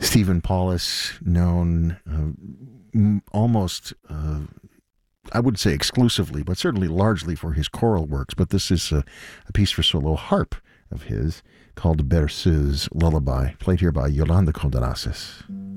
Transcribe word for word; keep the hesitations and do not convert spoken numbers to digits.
Stephen Paulus, known uh, almost, uh, I would say exclusively, but certainly largely for his choral works. But this is a, a piece for solo harp of his called Berceuse Lullaby, played here by Yolanda Contreras.